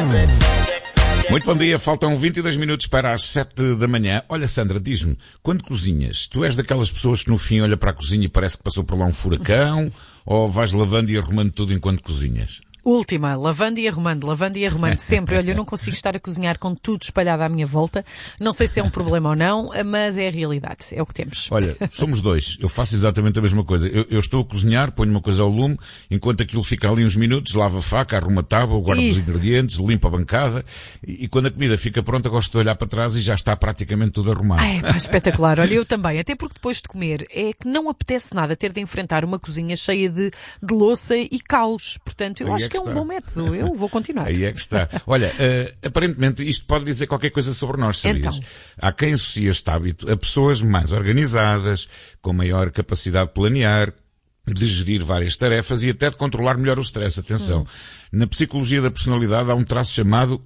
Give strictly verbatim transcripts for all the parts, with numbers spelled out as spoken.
Muito bom dia, faltam vinte e dois minutos para as sete da manhã. Olha, Sandra, diz-me, quando cozinhas, tu és daquelas pessoas que no fim olha para a cozinha e parece que passou por lá um furacão, ou vais lavando e arrumando tudo enquanto cozinhas? Última, lavando e arrumando, lavando e arrumando sempre. Olha, eu não consigo estar a cozinhar com tudo espalhado à minha volta. Não sei se é um problema ou não, mas é a realidade, é o que temos. Olha, somos dois. Eu faço exatamente a mesma coisa. Eu, eu estou a cozinhar, ponho uma coisa ao lume, enquanto aquilo fica ali uns minutos, lavo a faca, arrumo a tábua, guardo os ingredientes, limpo a bancada, e, e quando a comida fica pronta, gosto de olhar para trás e já está praticamente tudo arrumado. Ai, pá, espetacular. Olha, eu também. Até porque depois de comer é que não apetece nada ter de enfrentar uma cozinha cheia de, de louça e caos. Portanto, eu Aí acho é que, que é um está. bom método. Eu vou continuar. Aí é que está. Olha, uh, aparentemente isto pode dizer qualquer coisa sobre nós, sabias? Então. Há quem associa este hábito a pessoas mais organizadas, com maior capacidade de planear, de gerir várias tarefas e até de controlar melhor o stress. Atenção, hum. na psicologia da personalidade há um traço chamado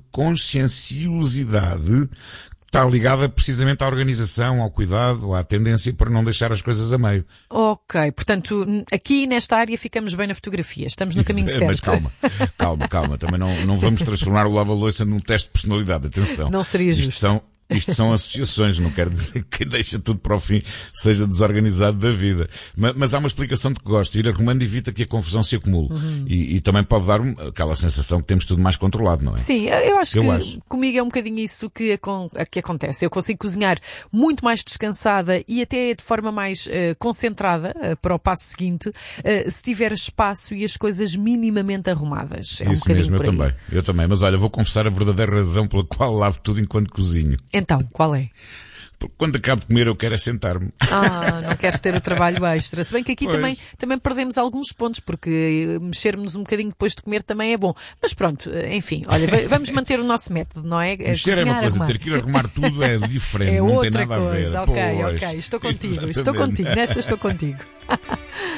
conscienciosidade, está ligada precisamente à organização, ao cuidado, à tendência para não deixar as coisas a meio. Ok, portanto, aqui nesta área ficamos bem na fotografia, estamos no caminho Isso, certo. Mas calma, calma, calma, também não, não vamos transformar o lava-louça num teste de personalidade, atenção. Não seria justo. Isto são, isto são associações, não quer dizer que quem deixa tudo para o fim seja desorganizado da vida. Mas, mas há uma explicação de que gosto. Ir arrumando evita que a confusão se acumule. Uhum. E, e também pode dar aquela sensação que temos tudo mais controlado, não é? Sim, eu acho eu que acho. comigo é um bocadinho isso que, que acontece. Eu consigo cozinhar muito mais descansada e até de forma mais uh, concentrada uh, para o passo seguinte, uh, se tiver espaço e as coisas minimamente arrumadas. É um isso bocadinho mesmo, por eu aí. também. Eu também. Mas olha, vou confessar a verdadeira razão pela qual lavo tudo enquanto cozinho. Então, qual é? Porque quando acabo de comer eu quero é sentar-me. Ah, não queres ter o trabalho extra. Se bem que aqui Pois. também, também perdemos alguns pontos, porque mexermos um bocadinho depois de comer também é bom. Mas pronto, enfim, olha, vamos manter o nosso método, não é? Mexer é uma coisa, arrumar. ter que ir arrumar tudo é diferente, É não outra tem nada coisa. a ver. Ok, Pois. ok, estou contigo, Exatamente. estou contigo, nesta estou contigo.